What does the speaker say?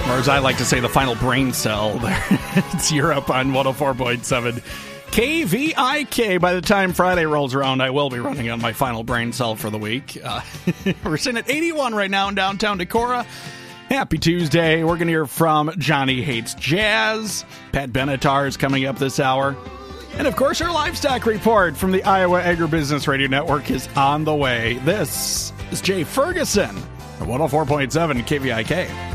Or as I like to say, the final brain cell. It's Europe on 104.7 KVIK. By the time Friday rolls around, I will be running on my final brain cell for the week. We're sitting at 81 right now in downtown Decorah. Happy Tuesday. We're going to hear from Johnny Hates Jazz. Pat Benatar is coming up this hour. And, of course, our livestock report from the Iowa Agribusiness Radio Network is on the way. This is Jay Ferguson at 104.7 KVIK.